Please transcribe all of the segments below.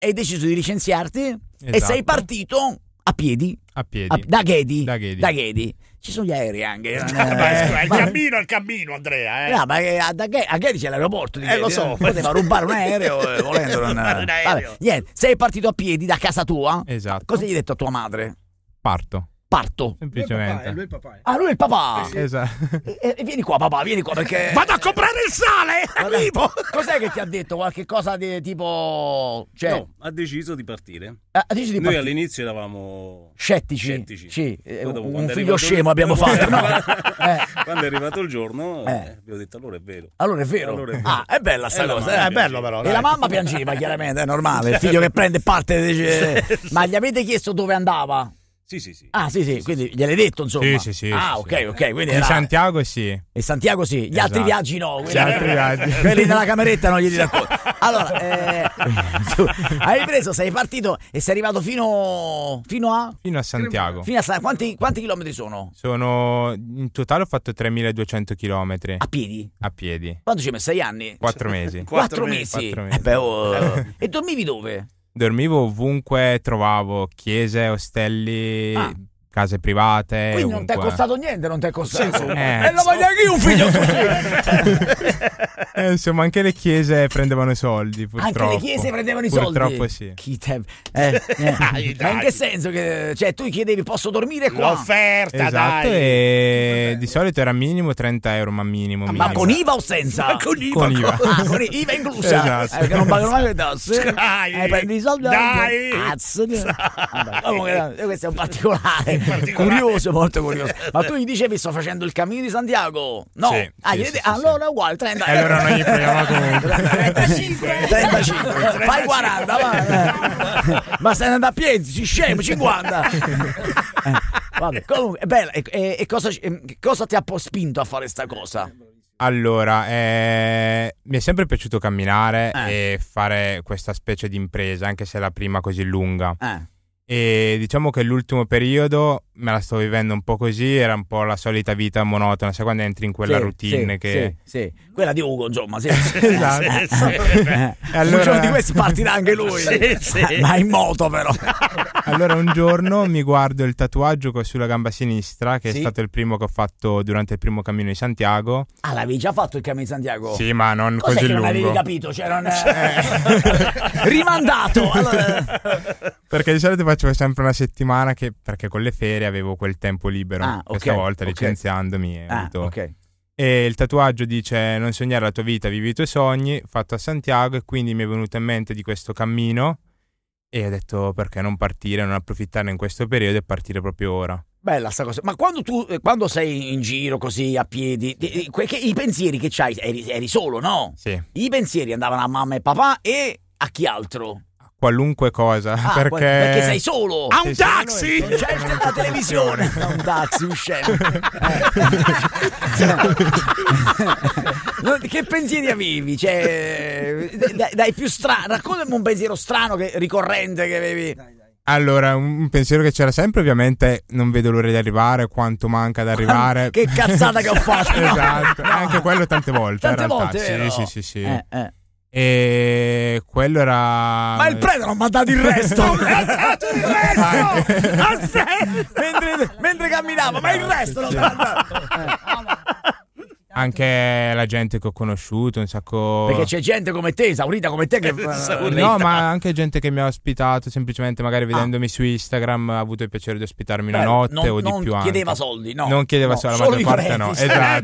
hai deciso di licenziarti e Esatto. sei partito a piedi. A piedi. Da Ghedi. Da Ghedi. Da Ghedi. Ci sono gli aerei anche. Il cammino, Andrea. No, ma a Ghedi c'è l'aeroporto di Ghedi, lo so. Poteva rubare un aereo volendo. Rubare un aereo. Vabbè, niente, sei partito a piedi da casa tua. Esatto. Cosa gli hai detto a tua madre? Parto. Parto. Semplicemente. Lui è il papà. Ah, lui è il papà. Esatto. E vieni qua, papà, vieni qua perché. Vado a comprare il sale! Arrivo! Cos'è che ti ha detto? Qualche cosa di tipo. Cioè, No, ha deciso di partire. dici di Noi partire. all'inizio eravamo scettici. Sì, Poi dopo, un quando è figlio arrivato scemo abbiamo fatto. No? Quando è arrivato il giorno, abbiamo detto allora è vero. Allora è vero. Allora è vero. Ah, è bella sta cosa. È bello però. E la mamma piangeva, chiaramente, è normale. Il figlio che prende parte. Ma gli avete chiesto dove andava? Sì. Ah, sì, quindi gliel'hai detto, insomma. Sì. Ah, ok, quindi In Santiago sì. E Santiago sì, gli altri Esatto. viaggi no. Gli altri viaggi. Quelli nella cameretta non glieli racconto. Allora, tu hai preso, sei partito e sei arrivato fino a Santiago. quanti chilometri sono? In totale ho fatto 3.200 chilometri. A piedi? A piedi. Quanto ci hai messo? 6 anni? 4 mesi. 4 mesi. 4 mesi. E dormivi dove? Dormivo ovunque trovavo chiese, ostelli, case private. Quindi non ti è ovunque. costato niente, non ti è costato. E lo voglio anche io un figlio così. Insomma, anche le chiese prendevano i soldi, purtroppo. Anche le chiese prendevano i soldi? Purtroppo sì. Ma in che senso? Che, cioè, tu chiedevi posso dormire qua? L'offerta, Esatto, dai. e di solito era minimo 30 euro, ma minimo. Ma con IVA o senza? Con IVA. Con IVA. Ah, con IVA inclusa. Esatto. Che non pagano mai le tasse. Dai. Prendi i soldi. Dai. Cazzo. Vabbè, comunque, questo è un particolare. Curioso, molto curioso. Ma tu gli dicevi sto facendo il cammino di Santiago? No. Sì, allora uguale, 30. E allora non gli fregava comunque. 35. Fai 40, va. Ma stai andando a piedi, si scemo, 50. Vabbè, comunque, è bella. E cosa ti ha spinto a fare sta cosa? Allora, mi è sempre piaciuto camminare e fare questa specie di impresa, anche se è la prima così lunga. E diciamo che l'ultimo periodo me la sto vivendo un po' così, era un po' la solita vita monotona, sai quando entri in quella routine che... Sì, quella di Ugo, insomma, sì. Esatto. Un giorno di questi partirà anche lui. Ma in moto però. Allora un giorno mi guardo il tatuaggio che ho sulla gamba sinistra, che Sì. è stato il primo che ho fatto durante il primo cammino di Santiago. Ah, l'avevi già fatto il cammino di Santiago? Sì, ma non Cos'è così che non lungo. avevi capito? Cioè, non rimandato. Allora... Perché di solito facevo sempre una settimana perché con le ferie avevo quel tempo libero. Ah, ok, Questa volta ok. licenziandomi ho avuto... ok. E il tatuaggio dice non sognare la tua vita, vivi i tuoi sogni, fatto a Santiago, e quindi mi è venuto in mente di questo cammino e ho detto perché non partire, non approfittarne in questo periodo e partire proprio ora. Bella sta cosa. Ma quando sei in giro così a piedi, i pensieri che c'hai, eri solo, no? Sì, I pensieri andavano a mamma e papà e a chi altro? qualunque cosa, perché sei solo. A un taxi! Non c'è la televisione. A un taxi, un scemo. Che pensieri avevi? Cioè, dai più strano. Raccontami un pensiero strano ricorrente che avevi. Allora, un pensiero che c'era sempre, ovviamente, non vedo l'ora di arrivare, quanto manca ad arrivare. Che cazzata che ho fatto. Esatto, anche quello tante volte. Tante in realtà. volte, vero? Sì. E quello era... Ma il prete non mi ha dato il resto. mentre camminavo, ma il resto non mi ha dato. Anche la gente che ho conosciuto, un sacco... Perché c'è gente come te, esaurita come te che... No, ma anche gente che mi ha ospitato, semplicemente magari vedendomi su Instagram ha avuto il piacere di ospitarmi una notte o di più non anche. chiedeva soldi, no. Non chiedeva soldi, la maggior parte no. Esatto.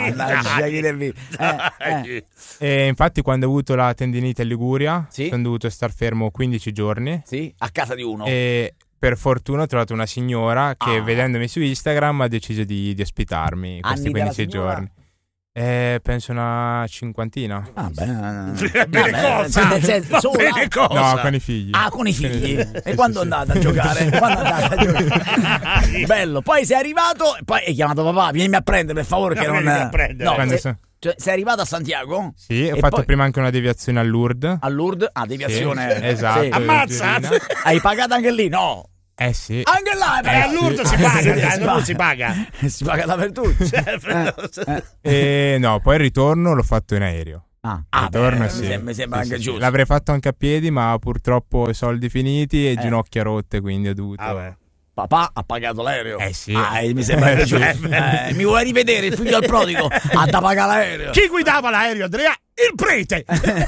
Dai! E infatti quando ho avuto la tendinite in Liguria Sì. sono dovuto star fermo 15 giorni Sì, a casa di uno. e per fortuna ho trovato una signora che vedendomi su Instagram ha deciso di ospitarmi questi Anni della 15 signora? giorni. Penso una cinquantina. Bene cosa? Nel senso, sola? Bene cosa? No, con i figli. Ah, con i figli. Sì, E quando sì. andate a giocare? Quando andate a giocare? Bello. Poi sei arrivato e poi hai chiamato papà, vienimi a prendere per favore che No, non... vieni a prendere. No, Quando sei so- arrivato a Santiago? Sì, ho E fatto poi- prima anche una deviazione a Lourdes. A Lourdes? Ah, deviazione. Sì, esatto. Sì. Ammazza! Gerina. Hai pagato anche lì? No. Sì. Anche là A Lourdes si paga, dai, non si paga. Si paga dappertutto. E no, poi il ritorno l'ho fatto in aereo. Ritorno, sì. Mi sembra anche giusto. L'avrei fatto anche a piedi, ma purtroppo soldi finiti e ginocchia rotte, quindi ho dovuto... Papà ha pagato l'aereo. Sì. Mi sembra anche giusto. Mi vuoi rivedere il figlio al prodigo? Ha da pagare l'aereo. Chi guidava l'aereo, Andrea? Il prete.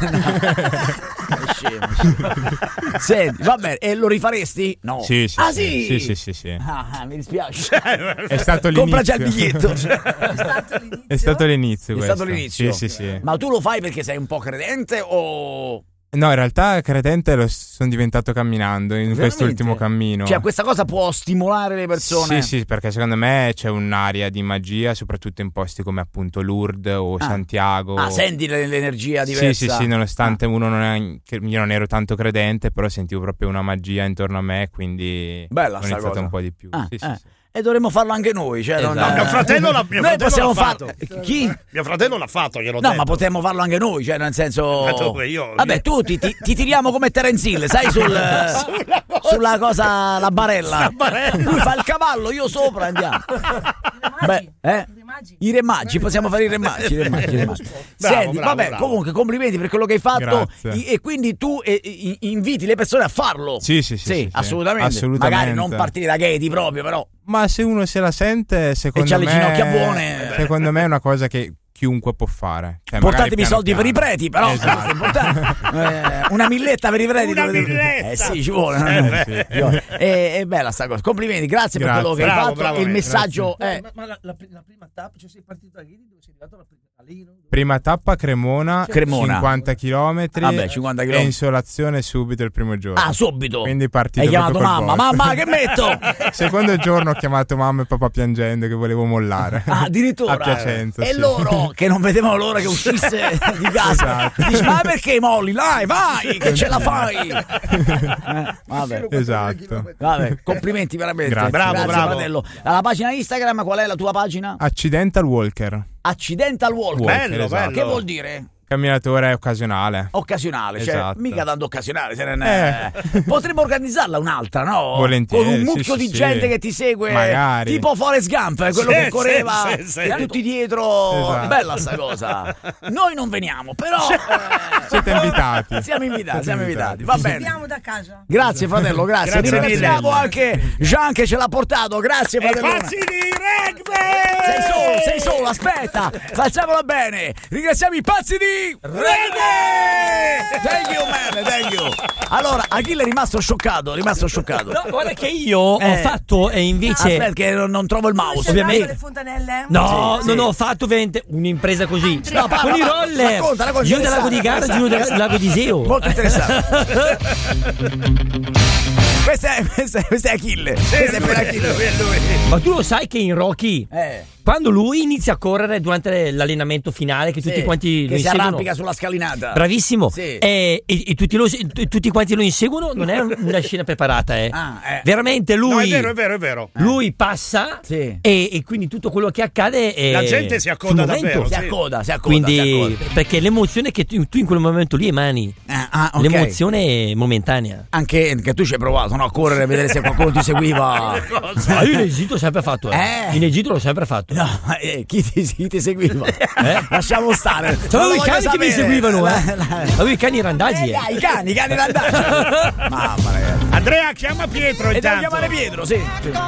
Scemo. Senti, va bene, e lo rifaresti? No. Sì. Sì. Mi dispiace. È stato l'inizio. Compra già il biglietto. È stato l'inizio. È stato l'inizio. Sì. Ma tu lo fai perché sei un po' credente o... No, in realtà credente lo sono diventato camminando in quest'ultimo cammino. Cioè, questa cosa può stimolare le persone? Sì, perché secondo me c'è un'area di magia, soprattutto in posti come appunto Lourdes o Santiago. Senti l'energia diversa? Sì, nonostante io non ero tanto credente, però sentivo proprio una magia intorno a me, quindi bella ho iniziato cosa. un po' di più. Sì. E dovremmo farlo anche noi, cioè No, mio fratello l'ha fatto. Chi? Mio fratello l'ha fatto, gliel'ho No, detto. ma potremmo farlo anche noi, cioè nel senso... Io. Vabbè, tu ti tiriamo come Terence Hill, sai, sulla cosa, la barella. Lui fa il cavallo, io sopra, andiamo. I re magi, possiamo fare i re magi. Senti, bravo. Comunque complimenti per quello che hai fatto. E quindi tu inviti le persone a farlo. Sì, assolutamente. Magari non partire da Katie proprio, però. Ma se uno se la sente, secondo me, le ginocchia buone, secondo me è una cosa che chiunque può fare. Cioè, portatevi soldi per i preti, però esatto. è importante. Una milletta per i preti. Sì, ci vuole. È bella sta cosa. Complimenti, grazie per quello che hai fatto. Bravo, il messaggio è... Ma la prima tappa, cioè sei partito da Ghidi, dove sei arrivato a Lino? Prima tappa Cremona. 50 km. Vabbè, 50 km. E insolazione subito il primo giorno. Subito. Quindi partito. Hai chiamato mamma, che metto? Secondo giorno ho chiamato mamma e papà piangendo che volevo mollare. Addirittura. A Piacenza. E loro che non vedevano l'ora che uscisse di casa. Esatto. Dici, ma perché molli? Dai, vai, che ce la fai. Vabbè. Esatto. Vabbè, complimenti veramente. Grazie. Bravo. Fratello. La pagina Instagram, qual è la tua pagina? Accidental Walker. Accidental Walker. Bello, esatto. bello. Che vuol dire? Camminatore occasionale. Cioè Esatto. mica tanto occasionale, se ne è. Potremmo organizzarla un'altra, no? Volentieri. Con un mucchio di gente che ti segue. Magari. Tipo Forrest Gump, quello che correva sì. tutti dietro. Esatto. Bella sta cosa. Noi non veniamo, però Siete invitati. Siamo invitati. Va bene. Andiamo da casa. Grazie fratello, grazie. Grazie Ringraziamo mille. anche Gian che ce l'ha portato. Grazie fratello. Pazzi di rugby! Sei solo, aspetta. Facciamola bene. Ringraziamo i pazzi di rugby! Thank you, man, thank you. Allora, Achille è rimasto scioccato. No, guarda che io ho fatto invece... Aspetta che non trovo il mouse. Ovviamente. Le fontanelle? No, non ho fatto un'impresa così. No, con i roller. Racconta, Giù dal lago di Garda, giù dal lago di Iseo. Molto interessante. Questo è Achille. Questo è per Achille. Ma tu lo sai che in Rocky, quando lui inizia a correre durante l'allenamento finale, che tutti quanti lo si inseguono, arrampica sulla scalinata. bravissimo, Sì. e tutti quanti lo inseguono, non è una scena preparata, veramente lui. No, è vero. Lui passa e quindi tutto quello che accade è la gente si accoda davvero. Si accoda. Quindi perché l'emozione che tu in quel momento lì emani, okay. l'emozione è momentanea. Anche tu ci hai provato, no? A correre a vedere se qualcuno ti seguiva. Io in Egitto l'ho sempre fatto. In Egitto l'ho sempre fatto. No, chi ti seguiva? Lasciamo stare. Avevo i cani che mi seguivano, Avevo i cani randaggi. I cani randaggi. Mamma mia. Andrea, chiama Pietro. E devo chiamare Pietro, sì.